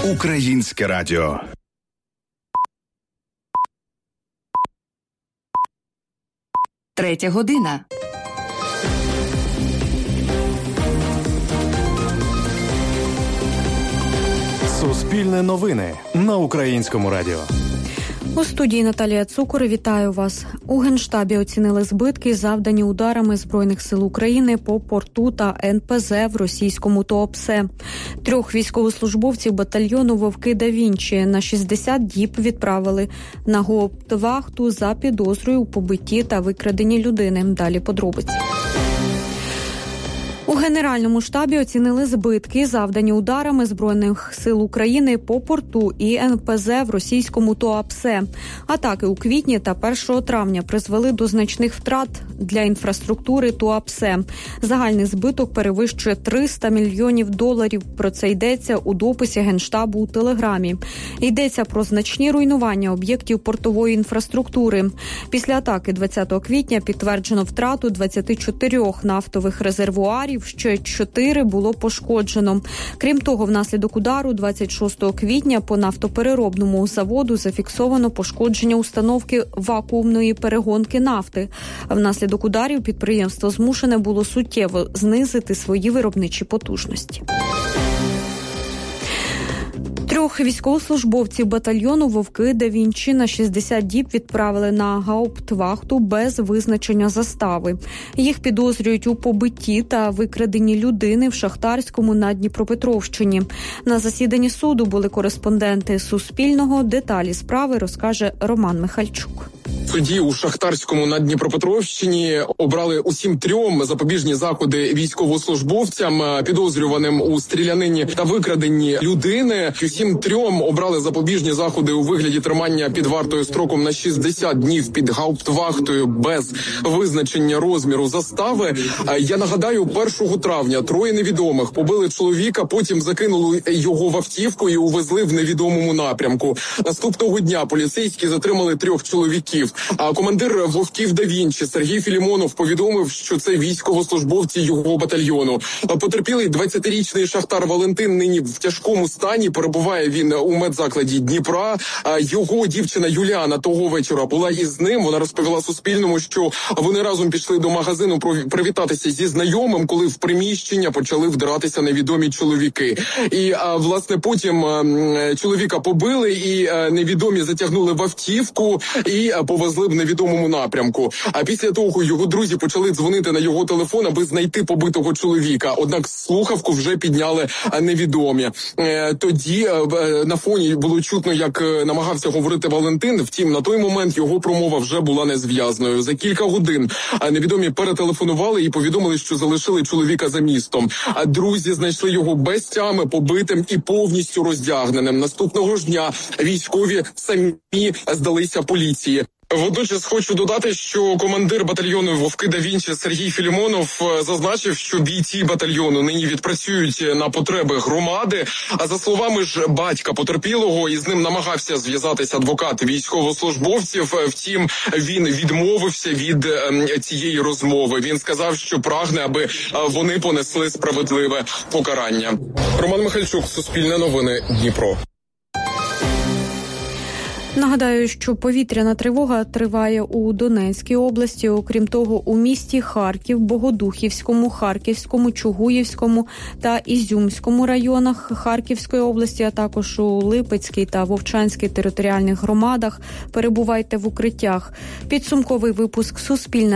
Українське радіо. Третя година. Суспільне новини на Українському радіо. У студії Наталія Цукор. Вітаю вас. У Генштабі оцінили збитки, завдані ударами Збройних сил України по порту та НПЗ в російському Туапсе. 3 військовослужбовців батальйону «Вовки да Вінчі» на 60 діб відправили на гауптвахту за підозрою у побитті та викраденні людини. Далі подробиці. У Генеральному штабі оцінили збитки, завдані ударами Збройних сил України по порту і НПЗ в російському Туапсе. Атаки у квітні та 1 травня призвели до значних втрат для інфраструктури Туапсе. Загальний збиток перевищує $300 мільйонів. Про це йдеться у дописі Генштабу у Телеграмі. Йдеться про значні руйнування об'єктів портової інфраструктури. Після атаки 20 квітня підтверджено втрату 24 нафтових резервуарів, ще 4 було пошкоджено. Крім того, внаслідок удару 26 квітня по нафтопереробному заводу зафіксовано пошкодження установки вакуумної перегонки нафти. Внаслідок ударів підприємство змушене було суттєво знизити свої виробничі потужності. 3 військовослужбовців батальйону «Вовки да Вінчі» на 60 діб відправили на гауптвахту без визначення застави. Їх підозрюють у побитті та викраденні людини в Шахтарському на Дніпропетровщині. На засіданні суду були кореспонденти Суспільного. Деталі справи розкаже Роман Михальчук. Тоді у Шахтарському на Дніпропетровщині обрали усім 3 запобіжні заходи військовослужбовцям, підозрюваним у стрілянині та викраденні людини. Усім 3 обрали запобіжні заходи у вигляді тримання під вартою строком на 60 днів під гауптвахтою без визначення розміру застави. Я нагадаю, 1 травня 3 невідомих побили чоловіка, потім закинули його в автівку і увезли в невідомому напрямку. Наступного дня поліцейські затримали 3 чоловіків. А командир «Вовків да Вінчі» Сергій Філімонов повідомив, що це військовослужбовці його батальйону. Потерпілий 20-річний шахтар Валентин нині в тяжкому стані. Перебуває він у медзакладі Дніпра. Його дівчина Юліана того вечора була із ним. Вона розповіла Суспільному, що вони разом пішли до магазину привітатися зі знайомим, коли в приміщення почали вдиратися невідомі чоловіки. І, власне, потім чоловіка побили і невідомі затягнули в автівку і повезли в невідомому напрямку. А після того його друзі почали дзвонити на його телефон, аби знайти побитого чоловіка. Однак слухавку вже підняли невідомі. Тоді на фоні було чутно, як намагався говорити Валентин. Втім, на той момент його промова вже була незв'язною. За кілька годин невідомі перетелефонували і повідомили, що залишили чоловіка за містом. А друзі знайшли його без тями, побитим і повністю роздягненим. Наступного ж дня військові самі здалися поліції. Водночас хочу додати, що командир батальйону «Вовки да Вінчі» Сергій Філімонов зазначив, що бійці батальйону нині відпрацюють на потреби громади. А за словами ж батька потерпілого, із ним намагався зв'язатися адвокат військовослужбовців. Втім, він відмовився від цієї розмови. Він сказав, що прагне, аби вони понесли справедливе покарання. Роман Михальчук, Суспільне новини, Дніпро. Нагадаю, що повітряна тривога триває у Донецькій області. Окрім того, у місті Харків, Богодухівському, Харківському, Чугуївському та Ізюмському районах Харківської області, а також у Липецькій та Вовчанській територіальних громадах перебувайте в укриттях. Підсумковий випуск «Суспільне»